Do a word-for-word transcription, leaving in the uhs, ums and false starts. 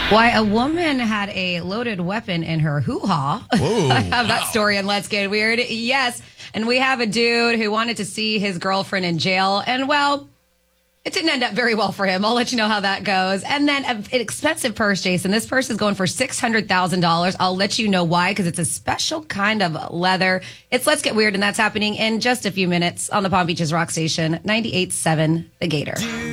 Why a woman had a loaded weapon in her hoo-ha. I have that story in Let's Get Weird. Yes. And we have a dude who wanted to see his girlfriend in jail. And, well, it didn't end up very well for him. I'll let you know how that goes. And then an expensive purse, Jason. This purse is going for six hundred thousand dollars. I'll let you know why, because it's a special kind of leather. It's Let's Get Weird, and that's happening in just a few minutes on the Palm Beaches Rock Station, ninety-eight point seven The Gator.